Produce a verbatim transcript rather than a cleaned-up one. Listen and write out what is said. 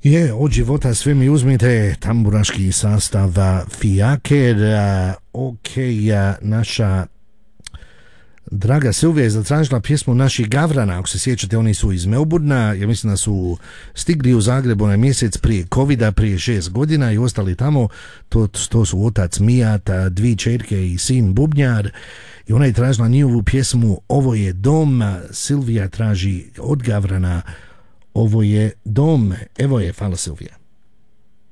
Je, od života sve mi uzmite, tamburaški sastav Fijaker. Ok, naša draga Silvija je zatražila pjesmu naših Gavrana, ako se sjećate, oni su iz Melburna, ja mislim da su stigli u Zagreb onaj mjesec prije covida, prije šest godina i ostali tamo. To, to su otac Mijat, dvi čerke i sin Bubnjar, i ona je tražila njihovu pjesmu Ovo je dom. Silvija traži od Gavrana Ovo je dom. Evo je, hvala Silvija.